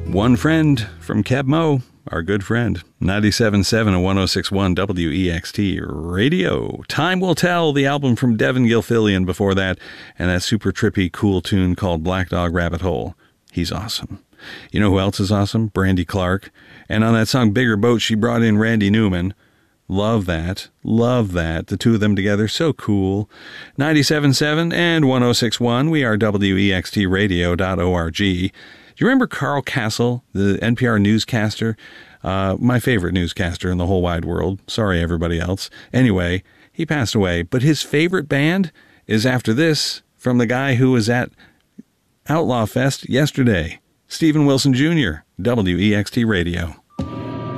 One Friend from Keb Mo, our good friend. 97.7 and 106.1 WEXT Radio. Time Will Tell, the album from Devin Gilfillian before that, and that super trippy, cool tune called Black Dog Rabbit Hole. He's awesome. You know who else is awesome? Brandy Clark. And on that song Bigger Boat, she brought in Randy Newman. Love that. Love that. The two of them together, so cool. 97.7 and 106.1, we are WEXTradio.org. Do you remember Carl Castle, the NPR newscaster? My favorite newscaster in the whole wide world. Sorry, everybody else. Anyway, he passed away. But his favorite band is After This, from the guy who was at Outlaw Fest yesterday. Stephen Wilson Jr., WEXT Radio.